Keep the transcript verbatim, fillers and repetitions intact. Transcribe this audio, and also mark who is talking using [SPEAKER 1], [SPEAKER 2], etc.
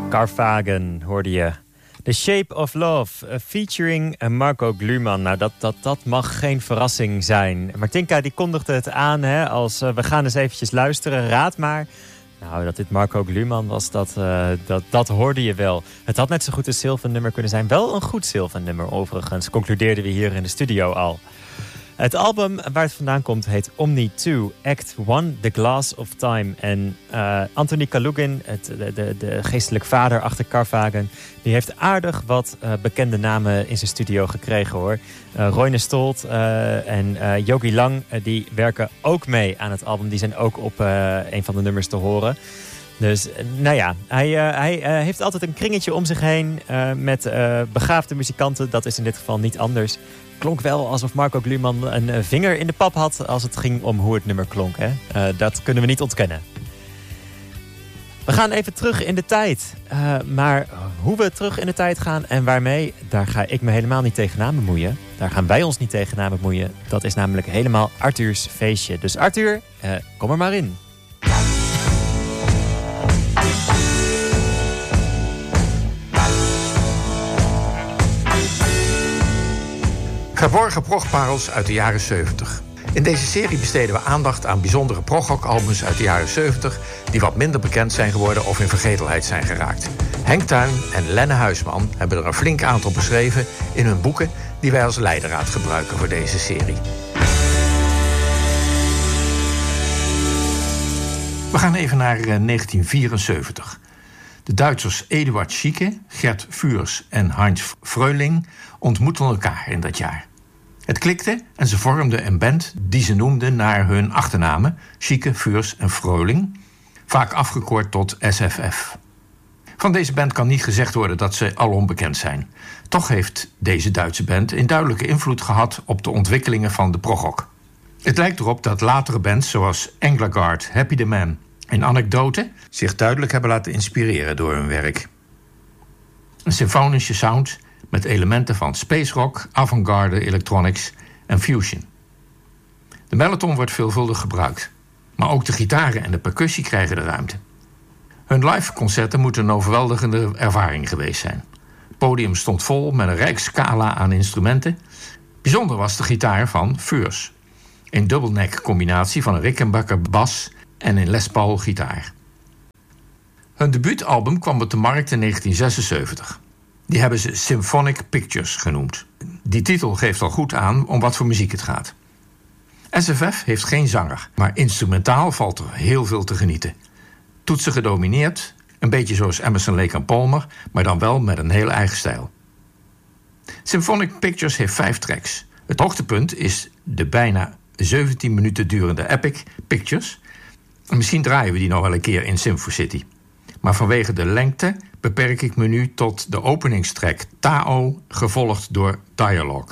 [SPEAKER 1] Carfagen hoorde je. The Shape of Love, uh, featuring uh, Marco Gluman. Nou, dat, dat, dat mag geen verrassing zijn. Martinka die kondigde het aan hè, als uh, we gaan eens eventjes luisteren. Raad maar. Nou, dat dit Marco Gluman was, dat, uh, dat, dat hoorde je wel. Het had net zo goed een Sylvan-nummer kunnen zijn. Wel een goed Sylvan-nummer overigens, concludeerden we hier in de studio al. Het album waar het vandaan komt heet Omni twee, Act one, The Glass of Time. En uh, Anthony Kalugin, het, de, de, de geestelijk vader achter Carfagen, die heeft aardig wat uh, bekende namen in zijn studio gekregen hoor. Uh, Roine Stolt uh, en uh, Yogi Lang, uh, die werken ook mee aan het album. Die zijn ook op uh, een van de nummers te horen. Dus nou ja, hij, uh, hij uh, heeft altijd een kringetje om zich heen uh, met uh, begaafde muzikanten. Dat is in dit geval niet anders. Klonk wel alsof Marco Gluman een vinger in de pap had als het ging om hoe het nummer klonk. Hè? Uh, dat kunnen we niet ontkennen. We gaan even terug in de tijd. Uh, maar hoe we terug in de tijd gaan en waarmee, daar ga ik me helemaal niet tegenaan bemoeien. Daar gaan wij ons niet tegenaan bemoeien. Dat is namelijk helemaal Arthurs feestje. Dus Arthur, uh, kom er maar in.
[SPEAKER 2] Verborgen progparels uit de jaren zeventig. In deze serie besteden we aandacht aan bijzondere progrock-albums uit de jaren zeventig... die wat minder bekend zijn geworden of in vergetelheid zijn geraakt. Henk Tuin en Lenne Huisman hebben er een flink aantal beschreven in hun boeken... die wij als leidraad gebruiken voor deze serie. We gaan even naar negentien vierenzeventig. De Duitsers Eduard Schieke, Gert Vuurs en Heinz Fröhling ontmoetten elkaar in dat jaar. Het klikte en ze vormden een band die ze noemden naar hun achternamen, Schieke, Vuurs en Fröhling, vaak afgekort tot S F F. Van deze band kan niet gezegd worden dat ze alom bekend zijn. Toch heeft deze Duitse band een duidelijke invloed gehad op de ontwikkelingen van de progrock. Het lijkt erop dat latere bands zoals Engelgard, Happy the Man en Anekdote zich duidelijk hebben laten inspireren door hun werk. Een symfonische sound met elementen van space rock, avant-garde, electronics en fusion. De melloton wordt veelvuldig gebruikt, maar ook de gitaren en de percussie krijgen de ruimte. Hun live concerten moeten een overweldigende ervaring geweest zijn. Het podium stond vol met een rijk scala aan instrumenten. Bijzonder was de gitaar van Vuurs. Een dubbelneck combinatie van een Rickenbacker bas en een Les Paul gitaar. Hun debuutalbum kwam op de markt in negentien zesenzeventig. Die hebben ze Symphonic Pictures genoemd. Die titel geeft al goed aan om wat voor muziek het gaat. S F F heeft geen zanger, maar instrumentaal valt er heel veel te genieten. Toetsen gedomineerd, een beetje zoals Emerson, Lake en Palmer, maar dan wel met een heel eigen stijl. Symphonic Pictures heeft vijf tracks. Het hoogtepunt is de bijna zeventien minuten durende epic Pictures. En misschien draaien we die nog wel een keer in Symphony City. Maar vanwege de lengte beperk ik me nu tot de openingstrack Tao, gevolgd door Dialogue.